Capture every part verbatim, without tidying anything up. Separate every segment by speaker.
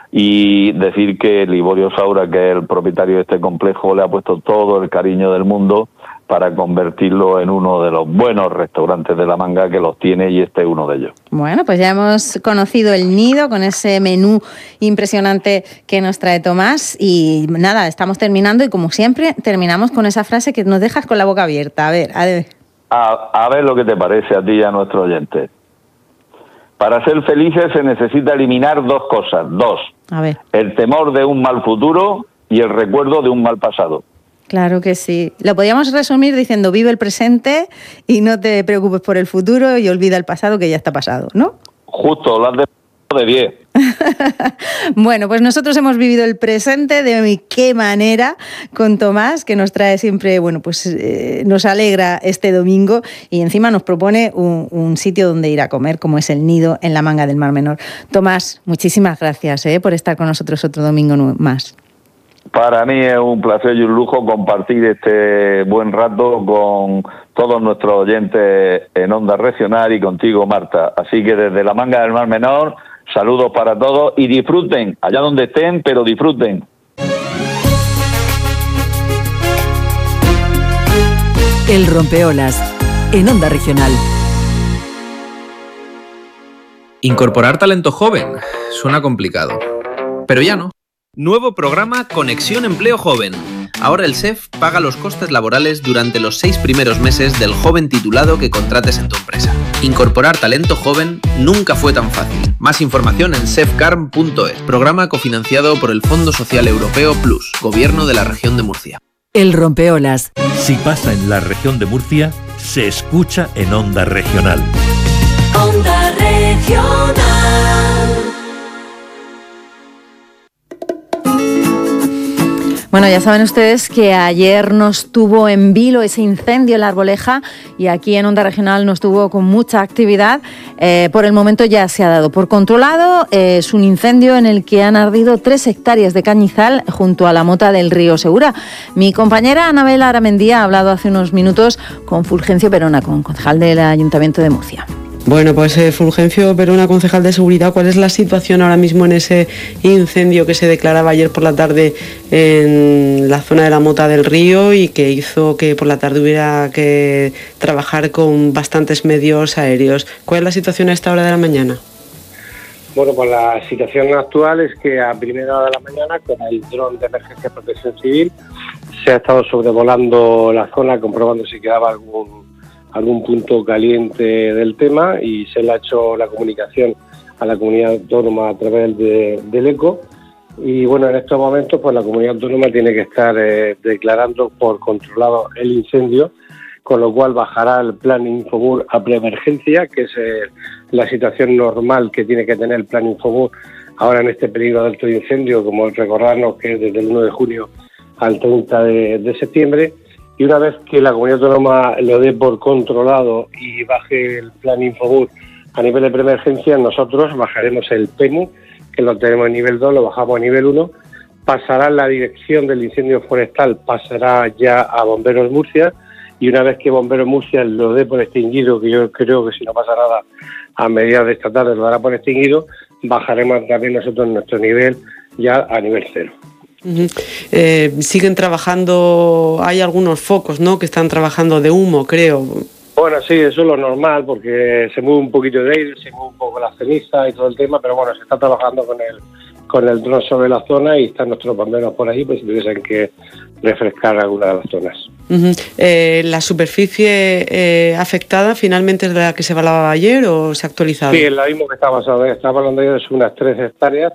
Speaker 1: y decir que Liborio Saura, que es el propietario de este complejo, le ha puesto todo el cariño del mundo para convertirlo en uno de los buenos restaurantes de La Manga, que los tiene, y este es uno de ellos.
Speaker 2: Bueno, pues ya hemos conocido el Nido con ese menú impresionante que nos trae Tomás, y nada, estamos terminando, y como siempre terminamos con esa frase que nos dejas con la boca abierta. A ver, a ver.
Speaker 1: A, a ver lo que te parece a ti y a nuestro oyente. Para ser felices se necesita eliminar dos cosas, dos.
Speaker 2: A ver.
Speaker 1: El temor de un mal futuro y el recuerdo de un mal pasado.
Speaker 2: Claro que sí. Lo podríamos resumir diciendo: vive el presente y no te preocupes por el futuro y olvida el pasado, que ya está pasado, ¿no?
Speaker 1: Justo, las de de diez.
Speaker 2: Bueno, pues nosotros hemos vivido el presente de qué manera con Tomás, que nos trae siempre, bueno, pues eh, nos alegra este domingo, y encima nos propone un, un sitio donde ir a comer, como es el Nido en La Manga del Mar Menor. Tomás, muchísimas gracias eh, por estar con nosotros otro domingo más.
Speaker 1: Para mí es un placer y un lujo compartir este buen rato con todos nuestros oyentes en Onda Regional y contigo, Marta. Así que desde La Manga del Mar Menor, saludos para todos y disfruten, allá donde estén, pero disfruten.
Speaker 3: El Rompeolas, en Onda Regional.
Speaker 4: Incorporar talento joven suena complicado, pero ya no. Nuevo programa Conexión Empleo Joven. Ahora el S E F paga los costes laborales durante los seis primeros meses del joven titulado que contrates en tu empresa. Incorporar talento joven nunca fue tan fácil. Más información en sefcarm punto es. Programa cofinanciado por el Fondo Social Europeo Plus, Gobierno de la Región de Murcia.
Speaker 3: El Rompeolas.
Speaker 5: Si pasa en la región de Murcia, se escucha en Onda Regional.
Speaker 6: Onda Regional.
Speaker 2: Bueno, ya saben ustedes que ayer nos tuvo en vilo ese incendio en La Arboleja, y aquí en Onda Regional nos tuvo con mucha actividad. Eh, por el momento ya se ha dado por controlado. Eh, es un incendio en el que han ardido tres hectáreas de cañizal junto a la mota del río Segura. Mi compañera Anabel Aramendía ha hablado hace unos minutos con Fulgencio Perona, con concejal del Ayuntamiento de Murcia.
Speaker 7: Bueno, pues eh, Fulgencio Perona, concejal de Seguridad, ¿cuál es la situación ahora mismo en ese incendio que se declaraba ayer por la tarde en la zona de la Mota del Río y que hizo que por la tarde hubiera que trabajar con bastantes medios aéreos? ¿Cuál es la situación a esta hora de la mañana?
Speaker 8: Bueno, pues la situación actual es que a primera hora de la mañana, con el dron de emergencia y protección civil, se ha estado sobrevolando la zona, comprobando si quedaba algún algún punto caliente del tema, y se le ha hecho la comunicación a la comunidad autónoma a través de, del ECO. Y bueno, en estos momentos pues la comunidad autónoma tiene que estar eh, declarando por controlado el incendio, con lo cual bajará el plan Infomur a preemergencia, que es eh, la situación normal que tiene que tener el plan Infomur ahora en este peligro de alto incendio, como recordarnos que es desde el uno de junio al treinta de septiembre. Y una vez que la comunidad autónoma lo dé por controlado y baje el plan Infomur a nivel de preemergencia, nosotros bajaremos el P E M U, que lo tenemos en nivel dos, lo bajamos a nivel uno, pasará la dirección del incendio forestal, pasará ya a Bomberos Murcia, y una vez que Bomberos Murcia lo dé por extinguido, que yo creo que si no pasa nada a mediados de esta tarde lo dará por extinguido, bajaremos también nosotros nuestro nivel ya a nivel cero.
Speaker 7: Uh-huh. Eh, siguen trabajando, hay algunos focos, ¿no?, que están trabajando de humo, creo.
Speaker 8: Bueno, sí, eso es lo normal, porque se mueve un poquito de aire, se mueve un poco la ceniza y todo el tema, pero bueno, se está trabajando con el con el dron sobre la zona y están nuestros bomberos por ahí, pues si tuviesen que refrescar alguna de las zonas.
Speaker 7: Uh-huh. Eh, ¿La superficie eh, afectada finalmente es de la que se hablaba ayer o se ha actualizado?
Speaker 8: Sí, es la misma que estamos hablando, estamos hablando ayer de unas tres hectáreas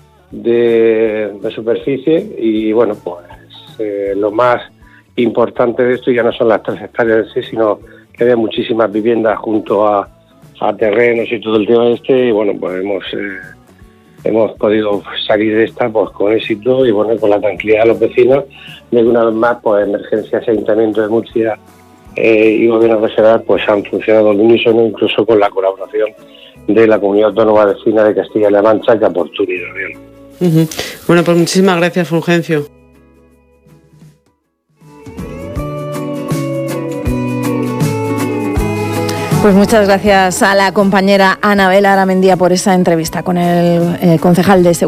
Speaker 8: de, de superficie, y bueno, pues eh, lo más importante de esto ya no son las tres hectáreas en sí, sino que había muchísimas viviendas junto a, a terrenos y todo el tema este, y bueno, pues hemos eh, hemos podido salir de esta pues con éxito y bueno, con la tranquilidad de los vecinos, de que una vez más pues Emergencias, Ayuntamiento de Murcia eh, y Gobierno Regional pues han funcionado al unísono, incluso con la colaboración de la Comunidad Autónoma Vecina de Castilla-La Mancha, que aportó un hidroavión.
Speaker 7: Uh-huh. Bueno, pues muchísimas gracias, Fulgencio.
Speaker 2: Pues muchas gracias a la compañera Anabel Aramendía por esa entrevista con el eh, concejal de Seguridad.